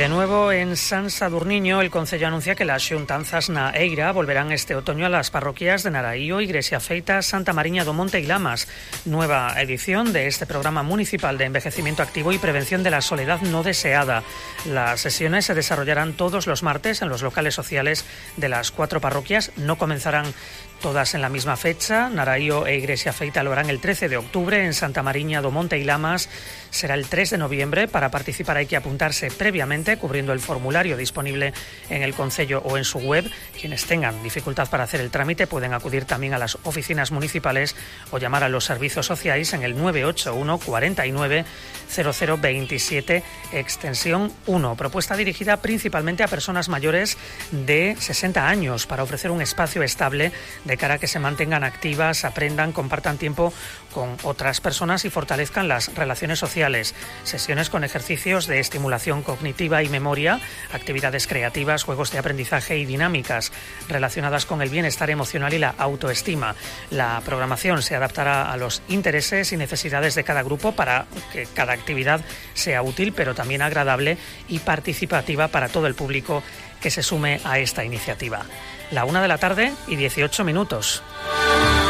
de nuevo en San Sadurniño, el Concello anuncia que las xuntanzas na Eira volverán este otoño a las parroquias de Naraío, Iglesia Feita, Santa Mariña do Monte y Lamas. Nueva edición de este programa municipal de envejecimiento activo y prevención de la soledad no deseada. Las sesiones se desarrollarán todos los martes en los locales sociales de las 4 parroquias. No comenzarán todas en la misma fecha. Naraío e Iglesia Feita lo harán el 13 de octubre, en Santa Mariña do Monte y Lamas será el 3 de noviembre. Para participar hay que apuntarse previamente cubriendo el formulario disponible en el Concello o en su web. Quienes tengan dificultad para hacer el trámite pueden acudir también a las oficinas municipales o llamar a los servicios sociales en el 981 49 0027 extensión 1. Propuesta dirigida principalmente a personas mayores de 60 años para ofrecer un espacio estable de cara a que se mantengan activas, aprendan, compartan tiempo con otras personas y fortalezcan las relaciones sociales. Sesiones con ejercicios de estimulación cognitiva y memoria, actividades creativas, juegos de aprendizaje y dinámicas relacionadas con el bienestar emocional y la autoestima. La programación se adaptará a los intereses y necesidades de cada grupo para que cada actividad sea útil, pero también agradable y participativa para todo el público que se sume a esta iniciativa. La 1 de la tarde y 18 minutos.